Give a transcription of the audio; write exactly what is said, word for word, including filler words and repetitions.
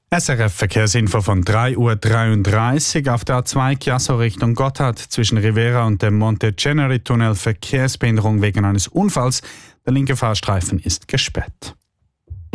S R F-Verkehrsinfo von drei Uhr dreiunddreißig auf der A zwei Chiasso Richtung Gotthard zwischen Rivera und dem Monte Ceneri-Tunnel Verkehrsbehinderung wegen eines Unfalls. Der linke Fahrstreifen ist gesperrt.